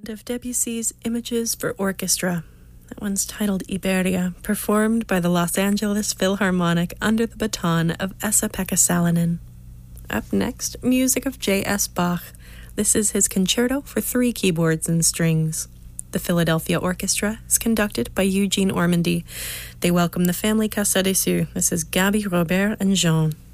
Of Debussy's Images for Orchestra. That one's titled Iberia, performed by the Los Angeles Philharmonic under the baton of Esa-Pekka Salonen. Up next, music of J.S. Bach. This is his concerto for 3 keyboards and strings. The Philadelphia Orchestra is conducted by Eugene Ormandy. They welcome the family Casadessus. This is Gaby, Robert, and Jean.